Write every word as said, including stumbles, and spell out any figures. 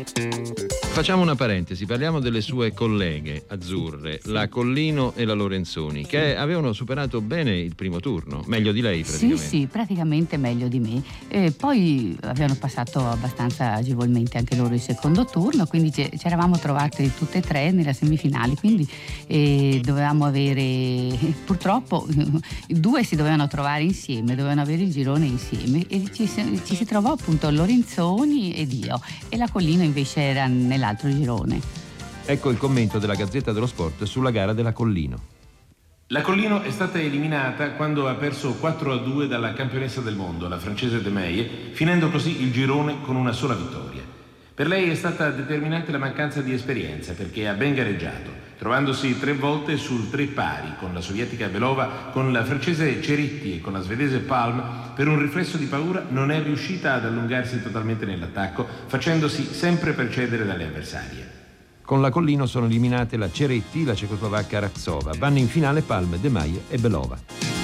Facciamo una parentesi, parliamo delle sue colleghe azzurre, sì. la Collino e la Lorenzoni, sì. che avevano superato bene il primo turno, meglio di lei praticamente. Sì, sì, praticamente meglio di me. E poi avevano passato abbastanza agevolmente anche loro il secondo turno, quindi ci eravamo trovate tutte e tre nella semifinale, quindi eh, dovevamo avere, purtroppo due si dovevano trovare insieme, dovevano avere il girone insieme e ci, ci si trovò appunto Lorenzoni ed io, e la Collino invece era nella altro girone. Ecco il commento della Gazzetta dello Sport sulla gara della Collino. La Collino è stata eliminata quando ha perso quattro a due dalla campionessa del mondo, la francese De Meyer, finendo così il girone con una sola vittoria. Per lei è stata determinante la mancanza di esperienza, perché ha ben gareggiato, trovandosi tre volte sul tre pari con la sovietica Belova, con la francese Ceretti e con la svedese Palm. Per un riflesso di paura non è riuscita ad allungarsi totalmente nell'attacco, facendosi sempre precedere dalle avversarie. Con la Collino sono eliminate la Ceretti, la cecoslovacca Raksova. Vanno in finale Palm, De Meyer e Belova.